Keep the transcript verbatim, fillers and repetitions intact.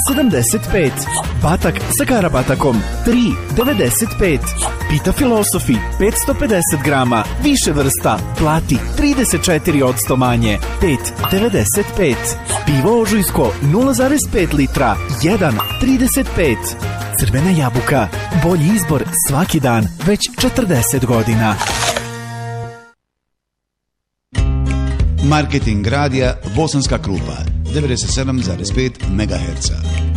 sedamdeset pet. Batak sa Karabatakom tri devedeset pet. Pita Filosofi petsto pedeset grama, više vrsta, plati trideset četiri posto manje, pet devedeset pet. Pivo Ožujsko nula zarez pet litra, jedan trideset pet. Crvena jabuka, bolji izbor svaki dan, već četrdeset godina. Marketing radija Bosanska Krupa devedeset sedam zarez pet megaherca.